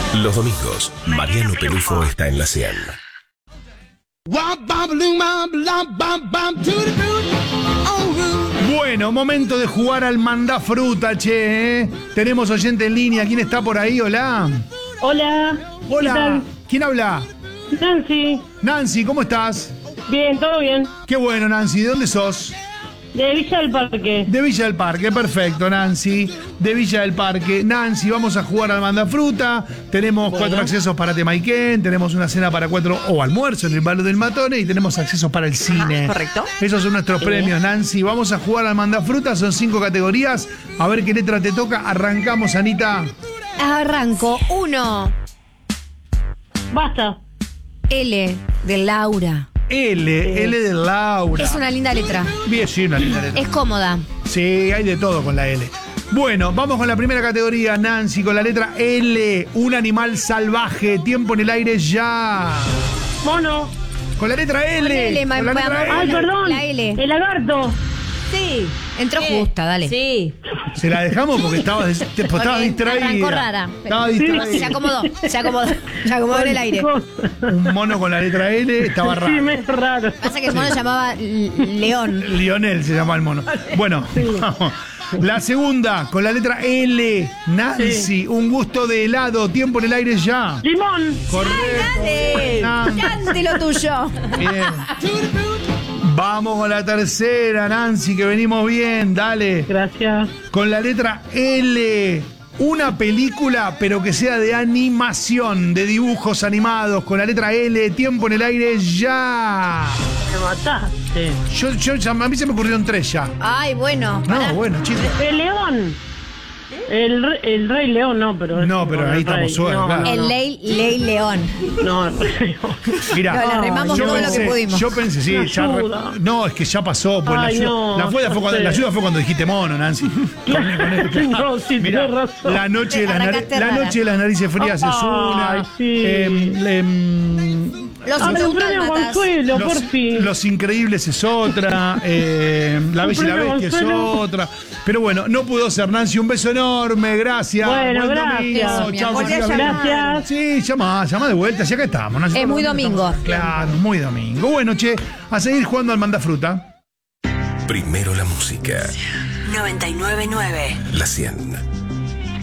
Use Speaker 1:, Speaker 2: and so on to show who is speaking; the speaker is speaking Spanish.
Speaker 1: Los domingos, Mariano Pelufo está en la 100.
Speaker 2: Bueno, momento de jugar al mandá fruta, che. Tenemos oyente en línea. ¿Quién está por ahí? Hola.
Speaker 3: Hola.
Speaker 2: Hola.
Speaker 3: ¿Qué tal?
Speaker 2: ¿Quién habla?
Speaker 3: Nancy.
Speaker 2: Nancy, ¿cómo estás?
Speaker 3: Bien, todo bien.
Speaker 2: Qué bueno, Nancy. ¿De dónde sos?
Speaker 3: De Villa del Parque.
Speaker 2: De Villa del Parque, perfecto, Nancy. De Villa del Parque. Nancy, vamos a jugar al mandafruta. Tenemos 4 accesos para Temaiken, tenemos una cena para 4 o almuerzo en el Bar del Matone y tenemos accesos para el cine.
Speaker 4: Correcto.
Speaker 2: Esos son nuestros premios, Nancy. Vamos a jugar al mandafruta, son 5 categorías. A ver qué letra te toca. Arrancamos, Anita.
Speaker 4: Arranco. 1.
Speaker 3: Basta.
Speaker 4: L de Laura.
Speaker 2: L de Laura.
Speaker 4: Es una linda letra.
Speaker 2: Bien, sí, una linda letra.
Speaker 4: Es cómoda.
Speaker 2: Sí, hay de todo con la L. Bueno, vamos con la primera categoría, Nancy, con la letra L. Un animal salvaje. Tiempo en el aire ya.
Speaker 3: Mono.
Speaker 2: Con la letra L.
Speaker 4: L,
Speaker 2: con la letra L.
Speaker 3: Ay, perdón.
Speaker 4: La L.
Speaker 3: El lagarto.
Speaker 4: Sí. Entró justa, dale.
Speaker 5: Sí.
Speaker 2: Se la dejamos porque estaba distraída.
Speaker 4: Arrancó rara.
Speaker 2: Estaba distraída.
Speaker 4: Se acomodó en el aire.
Speaker 2: Un mono con la letra L estaba
Speaker 3: Sí,
Speaker 2: raro.
Speaker 3: me es raro.
Speaker 4: Pasa que el mono se llamaba León.
Speaker 2: Lionel se llama el mono. Bueno, vamos. La segunda, con la letra L. Nancy, un gusto de helado. Tiempo en el aire ya.
Speaker 3: Limón.
Speaker 2: Correcto. Nancy.
Speaker 4: Cante lo tuyo.
Speaker 2: Bien. Vamos con la tercera, Nancy, que venimos bien. Dale.
Speaker 3: Gracias.
Speaker 2: Con la letra L. Una película, pero que sea de animación, de dibujos animados. Con la letra L. Tiempo en el aire ya.
Speaker 3: Me mataste.
Speaker 2: A mí se me ocurrieron 3 ya.
Speaker 4: Ay, bueno.
Speaker 2: No, bueno, chicos.
Speaker 3: El león. El rey león, no, pero...
Speaker 2: No, pero ahí
Speaker 3: el
Speaker 2: estamos
Speaker 3: rey.
Speaker 2: suaves, claro.
Speaker 4: El Ley León.
Speaker 3: No, el rey león.
Speaker 2: Mirá,
Speaker 4: No, le remamos
Speaker 2: yo
Speaker 4: todo lo
Speaker 2: pensé,
Speaker 4: que pudimos.
Speaker 2: Yo pensé, sí, ya
Speaker 3: Ayuda.
Speaker 2: no, es que ya pasó. Pues
Speaker 3: Ay, no,
Speaker 2: la ayuda fue cuando dijiste mono, Nancy.
Speaker 3: No, sí,
Speaker 2: Mirá,
Speaker 3: tenés razón.
Speaker 2: la noche de las
Speaker 4: Arrancaste rara.
Speaker 2: narices frías es una.
Speaker 3: Ay, sí.
Speaker 4: Los
Speaker 3: Ah, pero
Speaker 4: insultan,
Speaker 3: premio
Speaker 4: matas.
Speaker 3: Consuelo, por fin.
Speaker 2: Los Increíbles es otra. La Bella y la
Speaker 3: premio
Speaker 2: Bestia es
Speaker 3: Consuelo.
Speaker 2: otra. Pero bueno, no pudo ser, Nancy. Un beso enorme, gracias.
Speaker 3: Bueno,
Speaker 2: Buen
Speaker 3: gracias.
Speaker 2: domingo. Chao,
Speaker 4: Volví a
Speaker 2: que siga bien.
Speaker 4: llamar.
Speaker 3: Gracias.
Speaker 2: Sí, llama de vuelta, ya que estamos. Nosotros
Speaker 4: Es muy domingo.
Speaker 2: Claro, muy domingo. Bueno, che, a seguir jugando al mandafruta.
Speaker 1: Primero la música.
Speaker 5: 99.9.
Speaker 1: La 100.